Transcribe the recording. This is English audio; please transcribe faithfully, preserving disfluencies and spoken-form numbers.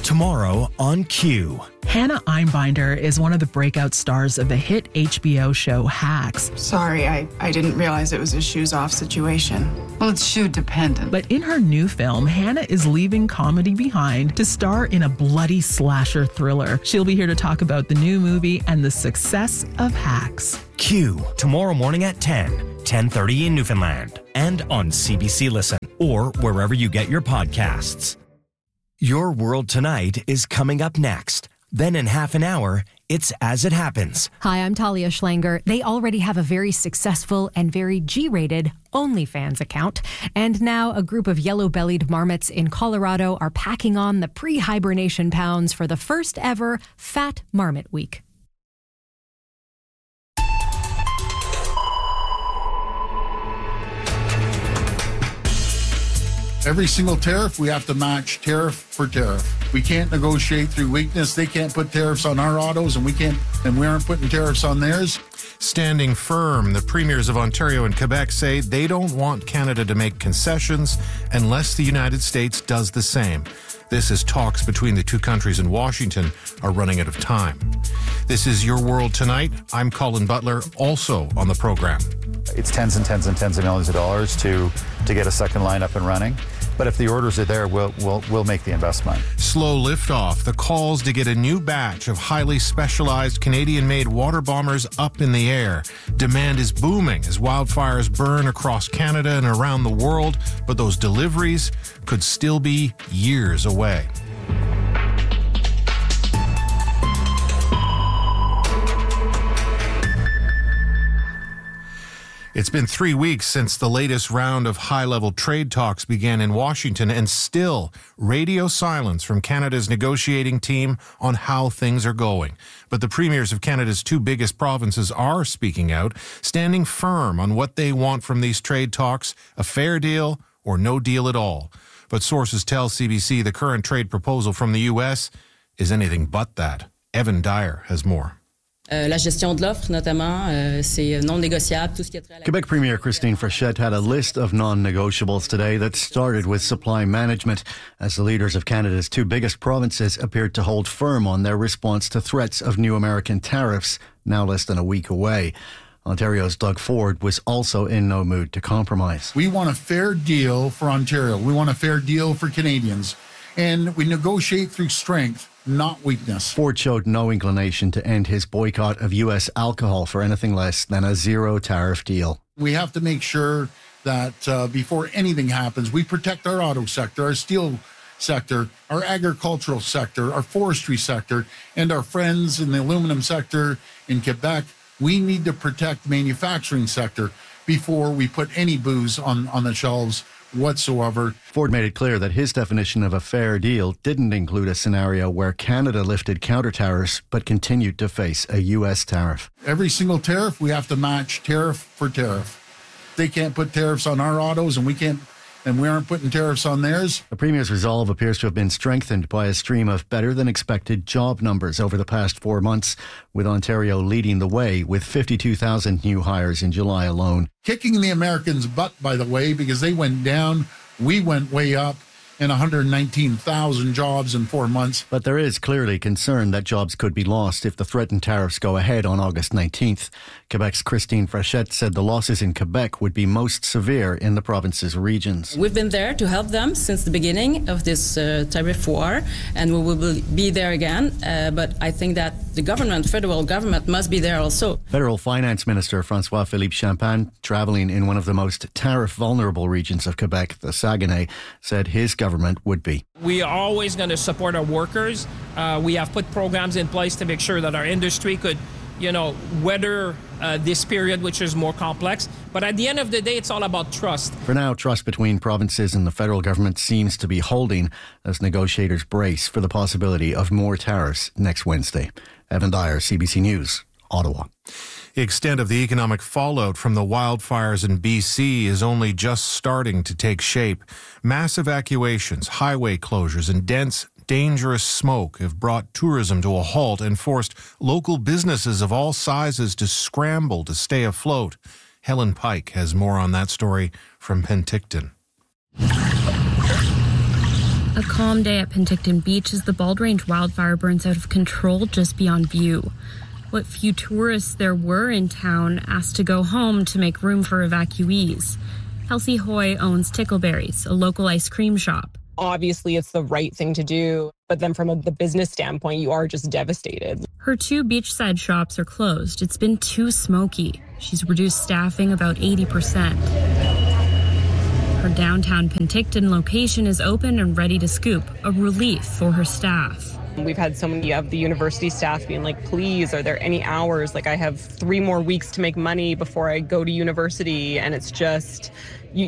tomorrow on Q. Hannah Einbinder is one of the breakout stars of the hit H B O show Hacks. Sorry, I, I didn't realize it was a shoes-off situation. Well, it's shoe-dependent. But in her new film, Hannah is leaving comedy behind to star in a bloody slasher thriller. She'll be here to talk about the new movie and the success of Hacks. Q, tomorrow morning at ten, ten thirty in Newfoundland, and on C B C Listen, or wherever you get your podcasts. Your World Tonight is coming up next. Then in half an hour, it's As It Happens. Hi, I'm Talia Schlanger. They already have a very successful and very G-rated OnlyFans account. And now a group of yellow-bellied marmots in Colorado are packing on the pre-hibernation pounds for the first ever Fat Marmot Week. Every single tariff, we have to match tariff for tariff. We can't negotiate through weakness. They can't put tariffs on our autos, and we can't, and we aren't putting tariffs on theirs. Standing firm, the premiers of Ontario and Quebec say they don't want Canada to make concessions unless the United States does the same. This as talks between the two countries in Washington are running out of time. This is Your World Tonight. I'm Colin Butler, also on the program. It's tens and tens and tens of millions of dollars to, to get a second line up and running. But if the orders are there, we'll, we'll, we'll make the investment. Slow liftoff. The calls to get a new batch of highly specialized Canadian-made water bombers up in the air. Demand is booming as wildfires burn across Canada and around the world, but those deliveries could still be years away. It's been three weeks since the latest round of high-level trade talks began in Washington, and still radio silence from Canada's negotiating team on how things are going. But the premiers of Canada's two biggest provinces are speaking out, standing firm on what they want from these trade talks, a fair deal or no deal at all. But sources tell C B C the current trade proposal from the U S is anything but that. Evan Dyer has more. Euh, la gestion de l'offre, notamment, euh, c'est non négociable. Tout ce qui est trait à la... Quebec Premier Christine Frechette had a list of non-negotiables today that started with supply management, as the leaders of Canada's two biggest provinces appeared to hold firm on their response to threats of new American tariffs, now less than a week away. Ontario's Doug Ford was also in no mood to compromise. We want a fair deal for Ontario. We want a fair deal for Canadians. And we negotiate through strength, not weakness. Ford showed no inclination to end his boycott of U S alcohol for anything less than a zero tariff deal. We have to make sure that uh, before anything happens, we protect our auto sector, our steel sector, our agricultural sector, our forestry sector, and our friends in the aluminum sector in Quebec. We need to protect the manufacturing sector before we put any booze on, on the shelves whatsoever. Ford made it clear that his definition of a fair deal didn't include a scenario where Canada lifted counter tariffs but continued to face a U S tariff. Every single tariff, we have to match tariff for tariff. They can't put tariffs on our autos, and we can't, and we aren't putting tariffs on theirs. The Premier's resolve appears to have been strengthened by a stream of better-than-expected job numbers over the past four months, with Ontario leading the way with fifty-two thousand new hires in July alone. Kicking the Americans' butt, by the way, because they went down, we went way up, and one hundred nineteen thousand jobs in four months. But there is clearly concern that jobs could be lost if the threatened tariffs go ahead on August nineteenth. Quebec's Christine Frechette said the losses in Quebec would be most severe in the province's regions. We've been there to help them since the beginning of this uh, tariff war, and we will be there again. Uh, but I think that the government, federal government, must be there also. Federal Finance Minister François-Philippe Champagne, travelling in one of the most tariff-vulnerable regions of Quebec, the Saguenay, said his government would be. We are always going to support our workers. Uh, we have put programs in place to make sure that our industry could, you know, weather uh, this period, which is more complex. But at the end of the day, it's all about trust. For now, trust between provinces and the federal government seems to be holding as negotiators brace for the possibility of more tariffs next Wednesday. Evan Dyer, C B C News, Ottawa. The extent of the economic fallout from the wildfires in B C is only just starting to take shape. Mass evacuations, highway closures, and dense, dangerous smoke have brought tourism to a halt and forced local businesses of all sizes to scramble to stay afloat. Helen Pike has more on that story from Penticton. A calm day at Penticton Beach as the Bald Range wildfire burns out of control just beyond view. What few tourists there were in town asked to go home to make room for evacuees. Kelsey Hoy owns Tickleberries, a local ice cream shop. Obviously, it's the right thing to do, but then from a, the business standpoint, you are just devastated. Her two beachside shops are closed. It's been too smoky. She's reduced staffing about eighty percent. Her downtown Penticton location is open and ready to scoop, a relief for her staff. We've had so many of the university staff being like, please, are there any hours? Like, I have three more weeks to make money before I go to university. And it's just, you,